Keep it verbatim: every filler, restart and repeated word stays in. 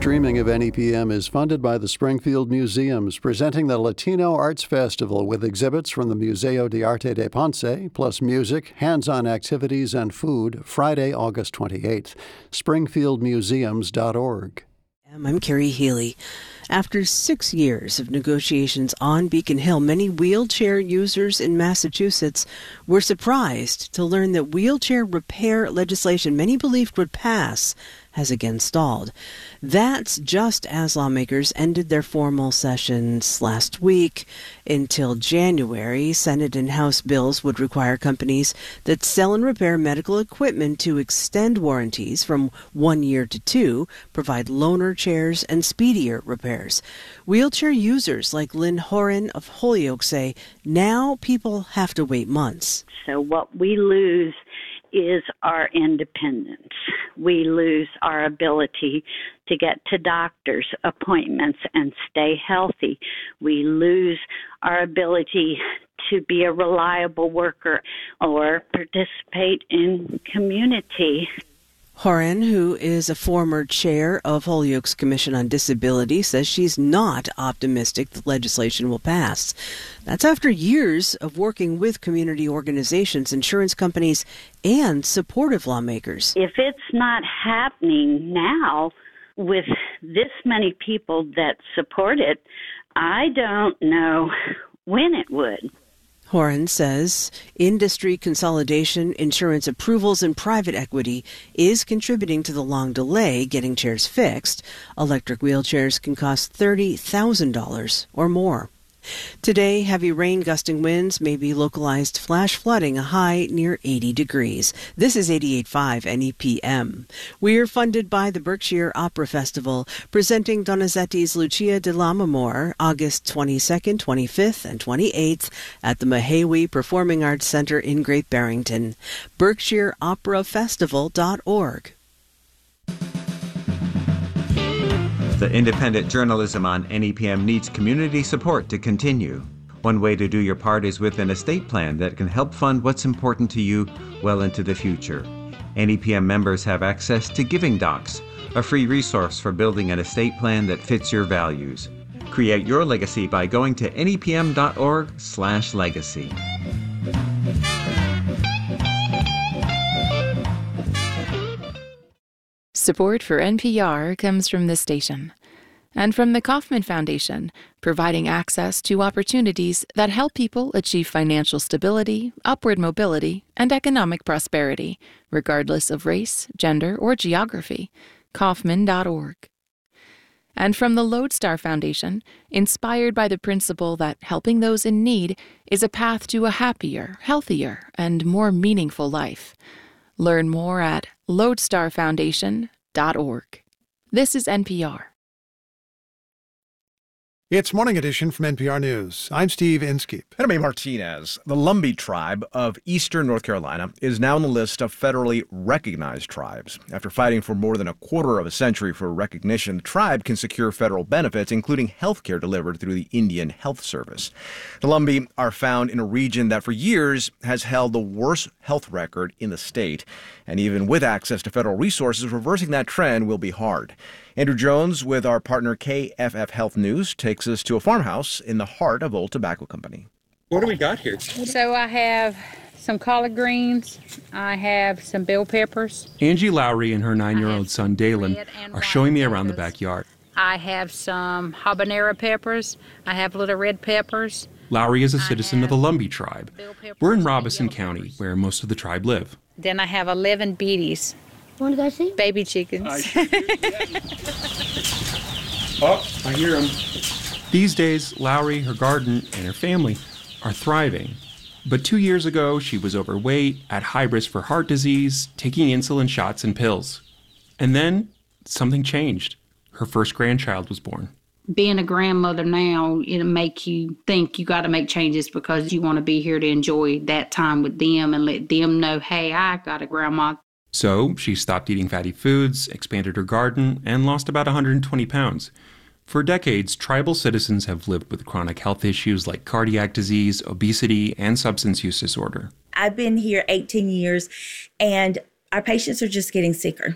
streaming of N E P M is funded by the Springfield Museums, presenting the Latino Arts Festival with exhibits from the Museo de Arte de Ponce, plus music, hands-on activities, and food, Friday, August twenty-eighth. springfield museums dot org. I'm Carrie Healy. After six years of negotiations on Beacon Hill, many wheelchair users in Massachusetts were surprised to learn that wheelchair repair legislation many believed would pass has again stalled. That's just as lawmakers ended their formal sessions last week. Until January, Senate and House bills would require companies that sell and repair medical equipment to extend warranties from one year to two, provide loaner chairs, and speedier repairs. Wheelchair users like Lynn Horan of Holyoke say now people have to wait months. So what we lose is our independence. We lose our ability to get to doctor's appointments and stay healthy. We lose our ability to be a reliable worker or participate in community. Horan, who is a former chair of Holyoke's Commission on Disability, says she's not optimistic the legislation will pass. That's after years of working with community organizations, insurance companies, and supportive lawmakers. If it's not happening now with this many people that support it, I don't know when it would. Horan says industry consolidation, insurance approvals, and private equity is contributing to the long delay getting chairs fixed. Electric wheelchairs can cost thirty thousand dollars or more. Today, heavy rain, gusting winds, maybe localized flash flooding, a high near eighty degrees. This is eighty-eight point five N E P M. We are funded by the Berkshire Opera Festival, presenting Donizetti's Lucia di Lammermoor, August twenty-second, twenty-fifth, and twenty-eighth at the Mahawi Performing Arts Center in Great Barrington. Berkshire Opera Festival dot org. The independent journalism on N E P M needs community support to continue. One way to do your part is with an estate plan that can help fund what's important to you well into the future. N E P M members have access to Giving Docs, a free resource for building an estate plan that fits your values. Create your legacy by going to N E P M dot org slash legacy. Support for N P R comes from this station and from the Kauffman Foundation, providing access to opportunities that help people achieve financial stability, upward mobility, and economic prosperity, regardless of race, gender, or geography. Kauffman dot org. And from the Lodestar Foundation, inspired by the principle that helping those in need is a path to a happier, healthier, and more meaningful life. Learn more at lodestar foundation dot org. This is N P R. It's Morning Edition from N P R News. I'm Steve Inskeep. And I'm Martinez. The Lumbee tribe of eastern North Carolina is now on the list of federally recognized tribes. After fighting for more than a quarter of a century for recognition, the tribe can secure federal benefits, including health care delivered through the Indian Health Service. The Lumbee are found in a region that for years has held the worst health record in the state. And even with access to federal resources, reversing that trend will be hard. Andrew Jones, with our partner K F F Health News, takes us to a farmhouse in the heart of Old Tobacco Company. What do we got here? So I have some collard greens. I have some bell peppers. Angie Lowry and her nine-year-old son Dalen are showing me around the backyard. I have some habanero peppers. I have little red peppers. Lowry is a citizen of the Lumbee tribe. We're in Robeson County, where most of the tribe live. Then I have eleven beaties. Want to go see? Baby chickens. Oh, I hear them. These days, Lowry, her garden, and her family are thriving. But two years ago, she was overweight, at high risk for heart disease, taking insulin shots and pills. And then something changed. Her first grandchild was born. Being a grandmother now, it'll make you think you got to make changes because you want to be here to enjoy that time with them and let them know, hey, I got a grandma. So she stopped eating fatty foods, expanded her garden, and lost about one hundred twenty pounds. For decades, tribal citizens have lived with chronic health issues like cardiac disease, obesity, and substance use disorder. I've been here eighteen years, and our patients are just getting sicker.